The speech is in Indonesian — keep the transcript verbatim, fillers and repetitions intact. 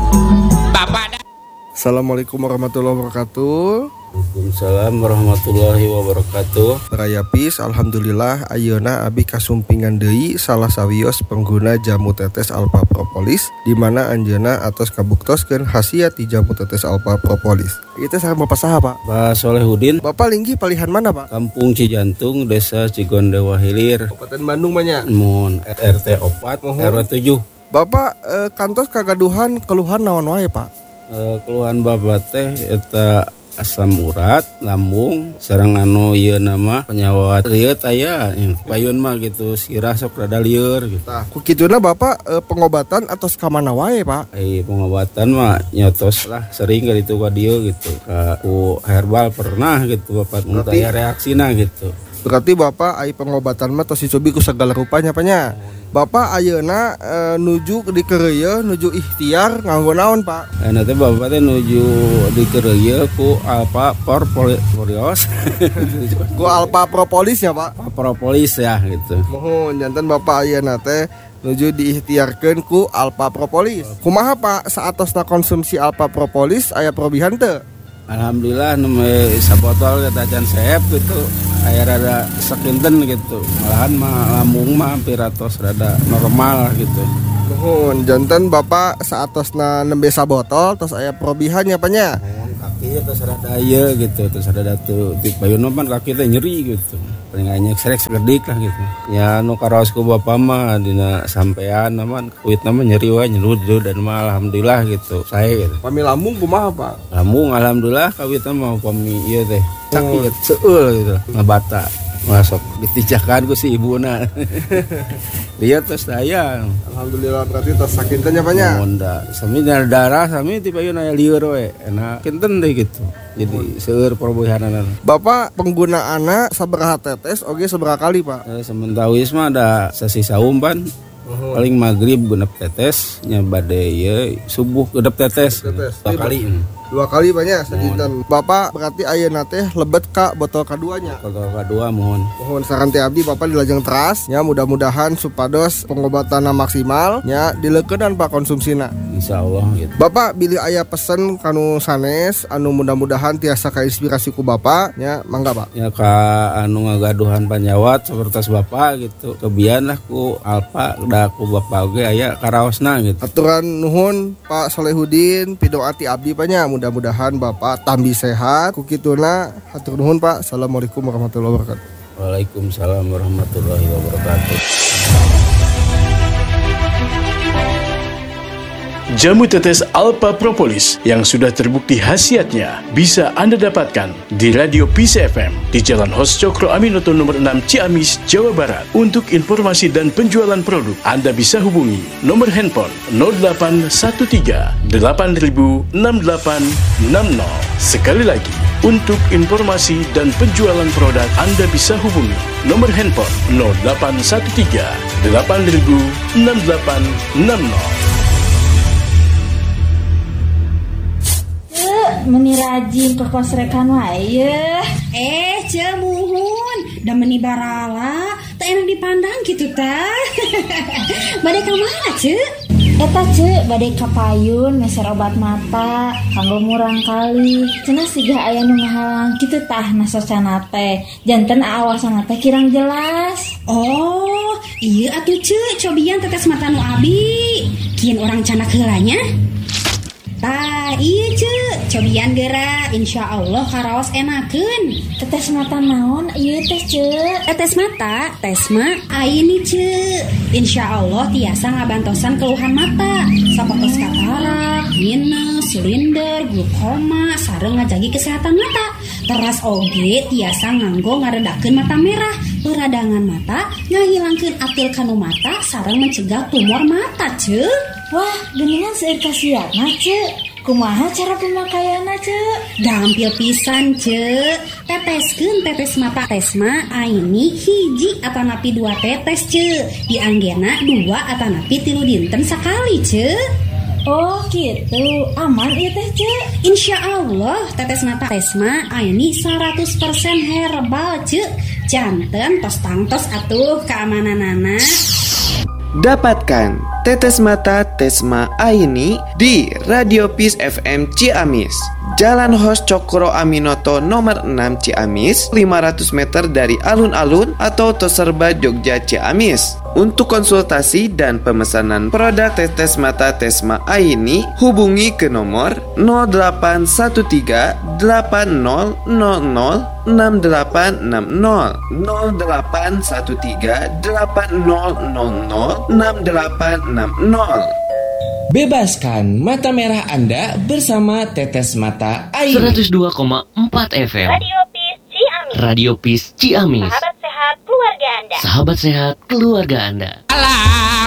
Bapak dah. Assalamualaikum warahmatullahi wabarakatuh. Waalaikumsalam warahmatullahi wabarakatuh. Raya Pis, alhamdulillah ayeuna abi kasumpingan deui salah sawios pengguna jamu tetes Alpha Propolis di mana anjeunna atos kabuktoskeun khasiat ti jamu tetes Alpha Propolis. Itu sareng Bapak saha, Pak? Pak Solehudin, Bapak linggih palihan mana, Pak? Kampung Cijantung, Desa Cigondewa Hilir, Kabupaten Bandung banyak. Mun R T empat, R W tujuh. Bapak eh, kantos kagaduhan keluhan naon wae, Pak? Eh, keluhan bapak teh eta asam urat, lambung, sareng anu ieu nama penyawat lieur aya, payun mah gitu, sirah sok rada lieur gitu. Nah, ku kituna Bapak eh, pengobatan atau kamana wae, Pak? Eh pengobatan mah nyotos lah sering ka ditu ka dieu gitu. Ka ku herbal pernah gitu bapak mun aya reaksina gitu. Berarti Bapak ai pengobatan mah tos dicobi ku sagala rupanya, Panya. Bapak ayeuna e, nuju di kereuyeun nuju ikhtiar nganggo naon, Pak? Eh nanti bapak teh nuju di kereuyeun ku Alpha Propolis. Ku Alpha Propolis ya, Pak? Propolis ya gitu. Mohon janten Bapak ayeuna teh nuju diikhtiarkeun ku Alpha Propolis. Kumaha, Pak, saatosna konsumsi Alpha Propolis aya perubahan teu? Alhamdulillah nembe sabotol kita can seep gitu. Aya rada sekinten gitu. Malahan mah lambung mah hampir atos rada normal gitu. Mohon janten Bapak saatosna nembe sabotol tos aya perubahan ya, Panya? Kaki terus rada ieu gitu, terus rada tuh di payun mah kaki teh nyeri gitu. Paling anya serek segedik lah gitu. Ya nu karaos ku bapak mah dina sampean mah kuit mah nyeri wae nyeludu dan mah alhamdulillah gitu. Sae gitu. Pami lambung kumaha, Pak? Lambung alhamdulillah kawit mah pami ieu teh. Sakit seueur gitu, ngabata. Masuk ditijakan ku si ibuna. Lihat terus saya. Alhamdulillah berarti tos sakinten nya, Panya? Monda, sami darah sami ti payun aya lieur we. Enak kinten deh gitu. Jadi seueur perubahanan. Bapak penggunaanna sabaraha tetes oge sabaraha kali, Pak? Eh, sementawis mah ada sasisa umpan. Uhum. Paling maghrib genep tetes nya bade ieu subuh genep tetes. Tetes. Dua kali. Dua kali banyak sedinten. Bapak berarti ayeuna teh lebet ka botol kaduanya. Botol kadua mohon. Mohon saran teh abdi Bapak dilajeng teras nya mudah-mudahan supados pengobatanna maksimal nya dileukeunnan Pak konsumsina. Insyaallah gitu. Bapak bilih aya pesen kanu sanes anu mudah-mudahan tiasa kainspirasi ku Bapak nya mangga, Pak. Ya ka anu ngagaduhan panjawat sapertos Bapak gitu. Kebian lah ku Alpha da ku Bapak oge aya karaosna gitu. Aturan nuhun Pak Solehudin pidoati abdi panya mudah-mudahan Bapak tambi sehat. Kukituna hatur nuhun, Pak. Assalamualaikum warahmatullahi wabarakatuh. Waalaikumsalam warahmatullahi wabarakatuh. Jamu tetes Alpha Propolis yang sudah terbukti khasiatnya bisa Anda dapatkan di Radio Peace F M di Jalan Hos Cokro Aminoto nomor enam Ciamis, Jawa Barat. Untuk informasi dan penjualan produk, Anda bisa hubungi nomor handphone nol delapan satu tiga delapan nol enam delapan enam nol. Sekali lagi, untuk informasi dan penjualan produk, Anda bisa hubungi nomor handphone nol delapan satu tiga delapan nol enam delapan enam nol. Meni rajin ke kos rekan wae. Eh, cemuhun, da meni barala, tak enak dipandang gitu tah. Bade ka mana, Ce? Eta Ce, bade ka payun meser obat mata, kanggo murang kali. Cenah siga aya nu ngahalang kitu tah nasocana teh. Janten aawasana teh kirang jelas. Oh, iya atuh Ce, cobian tetes mata nu abi. Kieun orang canak heulanya. Tah, iya Ce, cobian geura, insya Allah karaos enakeun. Tetes mata naon ieu teh Ce? Tetes mata, tes mah ayeuni Ce. Insya Allah tiasa ngabantosan keluhan mata, sapertos katarak, minus, silinder, glukoma, sareng ngajagi kesehatan mata. Teras oge tiasa nganggo ngaredakeun mata merah, peradangan mata, ngahilangkeun atil kanu mata, sareng mencegah tumor mata Ce. Wah, geningan seueur kasiatna, Ce. Kumaha cara pemakaianna, Ce? Gampil pisan, Ce. Teteskeun tetes mata tesma aini hiji atanapi dua tetes, Ce. Dianggena dua atanapi tilu dinten sakali, Ce. Oh gitu, aman ieu teh Ce. Insya Allah tetes mata tesma aini seratus persen herbal, Ce. Janten tos tangtos atuh keamananana. Dapatkan Tetes Mata Tesma Aini di Radio Peace F M Ciamis. Jalan Hos Cokro Aminoto nomor enam Ciamis, lima ratus meter dari alun-alun atau Toserba Jogja Ciamis. Untuk konsultasi dan pemesanan produk tetes mata Tesma Aini, hubungi ke nomor nol delapan satu tiga delapan nol nol nol enam delapan enam nol nol delapan satu tiga delapan nol nol nol enam delapan enam nol. Bebaskan mata merah Anda bersama Tetes Mata Aini. seratus dua koma empat F M Radio Peace Ciamis. Radio Peace Ciamis. Sahabat sehat keluarga Anda. Sahabat sehat keluarga Anda. Alah.